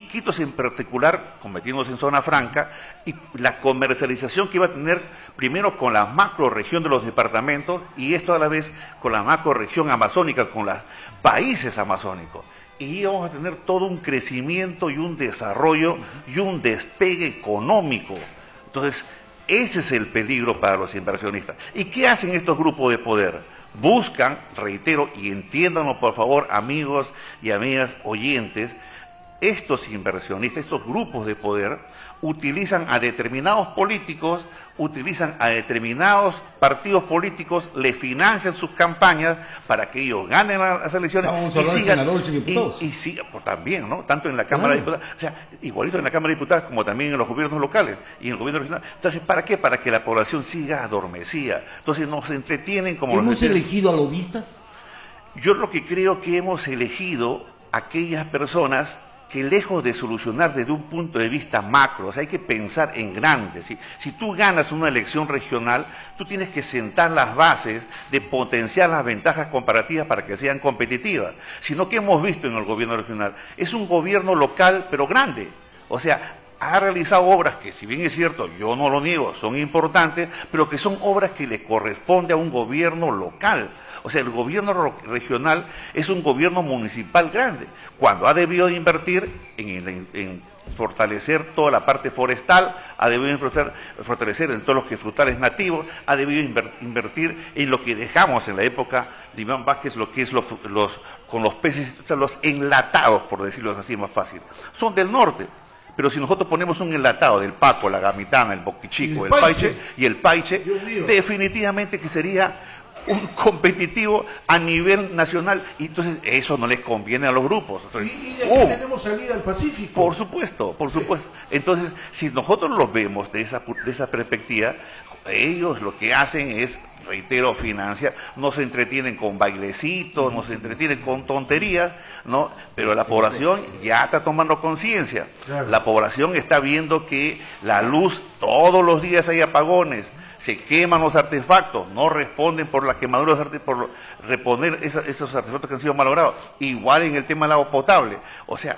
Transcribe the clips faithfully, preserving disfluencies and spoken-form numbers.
Iquitos en particular, convirtiéndose en zona franca, y la comercialización que iba a tener primero con la macroregión de los departamentos y esto a la vez con la macroregión amazónica, con los países amazónicos. Y íbamos a tener todo un crecimiento y un desarrollo y un despegue económico. Entonces, ese es el peligro para los inversionistas. ¿Y qué hacen estos grupos de poder? Buscan, reitero, y entiéndanlo por favor, amigos y amigas oyentes, estos inversionistas, estos grupos de poder, utilizan a determinados políticos, utilizan a determinados partidos políticos, le financian sus campañas para que ellos ganen las elecciones y sigan, y, y sigan, pues también, ¿no? Tanto en la Cámara de Diputados, o sea, igualito en la Cámara de Diputados como también en los gobiernos locales y en el gobierno regional. Entonces, ¿para qué? Para que la población siga adormecida. Entonces, nos entretienen como... ¿Hemos elegido a lobistas? Yo lo que creo que hemos elegido aquellas personas que lejos de solucionar desde un punto de vista macro, o sea, hay que pensar en grande. Si, si tú ganas una elección regional, tú tienes que sentar las bases de potenciar las ventajas comparativas para que sean competitivas. Sino que hemos visto en el gobierno regional, es un gobierno local, pero grande. O sea, ha realizado obras que, si bien es cierto, yo no lo niego, son importantes, pero que son obras que le corresponde a un gobierno local. O sea, el gobierno regional es un gobierno municipal grande, cuando ha debido invertir en, en, en fortalecer toda la parte forestal, ha debido fortalecer en todos los que frutales nativos, ha debido invertir en lo que dejamos en la época de Iván Vázquez, lo que es los, los con los peces, o sea, los enlatados, por decirlo así más fácil. Son del norte. Pero si nosotros ponemos un enlatado del Paco, la Gamitana, el Boquichico, el, el Paiche y el Paiche, definitivamente que sería un competitivo a nivel nacional, y entonces eso no les conviene a los grupos. Entonces, y, y de aquí oh, tenemos salida al Pacífico. Por supuesto, por supuesto. Entonces, si nosotros los vemos de esa, de esa perspectiva, ellos lo que hacen es, reitero, financiar, no se entretienen con bailecitos, no se entretienen con tonterías, ¿no? Pero la población ya está tomando conciencia. Claro. La población está viendo que la luz, todos los días hay apagones, se queman los artefactos, no responden por las quemaduras, por reponer esa, esos artefactos que han sido malogrados. Igual en el tema del agua potable. O sea,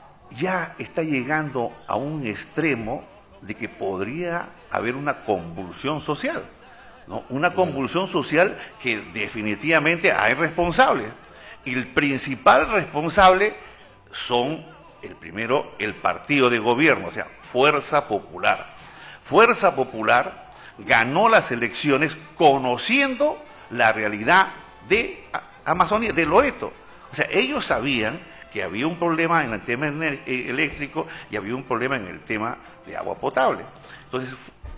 ya está llegando a un extremo de que podría haber una convulsión social, ¿no? Una convulsión social que definitivamente hay responsables. Y el principal responsable son, el primero, el partido de gobierno, o sea, Fuerza Popular. Fuerza Popular ganó las elecciones conociendo la realidad de Amazonía, de Loreto. O sea, ellos sabían que había un problema en el tema eléctrico y había un problema en el tema de agua potable. Entonces,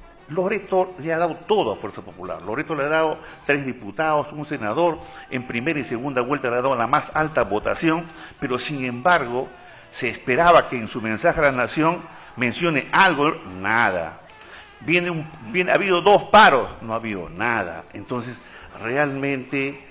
Loreto le ha dado todo a Fuerza Popular. Loreto le ha dado tres diputados, un senador, en primera y segunda vuelta le ha dado la más alta votación, pero sin embargo, se esperaba que en su mensaje a la nación mencione algo, nada. Viene un, viene, ha habido dos paros, no ha habido nada. Entonces, realmente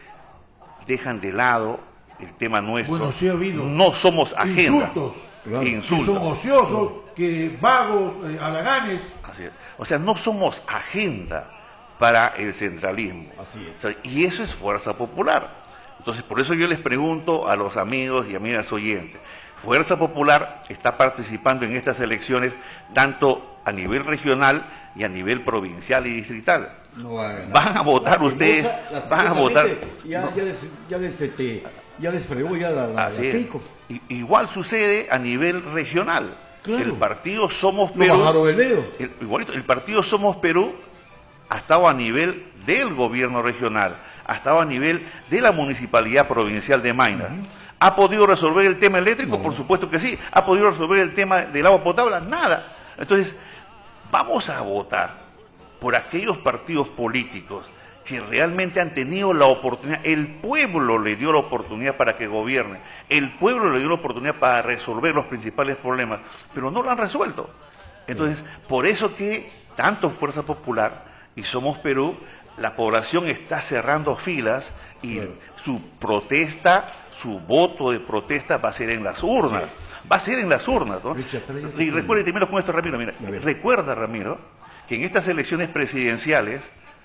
dejan de lado el tema nuestro. Bueno, sí ha habido. No somos agenda. Insultos. Claro. Insultos. Que son ociosos, que vagos, eh, halaganes. Así es. O sea, no somos agenda para el centralismo. Así es. O sea, y eso es Fuerza Popular. Entonces, por eso yo les pregunto a los amigos y amigas oyentes, Fuerza Popular está participando en estas elecciones tanto a nivel regional y a nivel provincial y distrital. No va a ganar. Van a votar ustedes, van a votar. Ya, no. ya les, ya les, este, ya les fregó ya la, la, Así la es. I, igual sucede a nivel regional. Claro. El partido Somos Perú. No bajaron el dedo. El, igualito, el partido Somos Perú ha estado a nivel del gobierno regional, ha estado a nivel de la municipalidad provincial de Mayna. Uh-huh. ¿Ha podido resolver el tema eléctrico? No. Por supuesto que sí. ¿Ha podido resolver el tema del agua potable? Nada. Entonces, vamos a votar por aquellos partidos políticos que realmente han tenido la oportunidad. El pueblo le dio la oportunidad para que gobierne. El pueblo le dio la oportunidad para resolver los principales problemas, pero no lo han resuelto. Entonces, por eso que tanto Fuerza Popular y Somos Perú, la población está cerrando filas y claro, su protesta, su voto de protesta va a ser en las urnas. Sí. Va a ser en las urnas, ¿no? Richard, y recuerda, y termino con esto, Ramiro, mira, recuerda, Ramiro, que en estas elecciones presidenciales,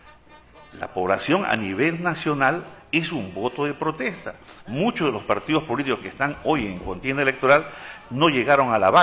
la población a nivel nacional hizo un voto de protesta. Muchos de los partidos políticos que están hoy en contienda electoral no llegaron a la vaca.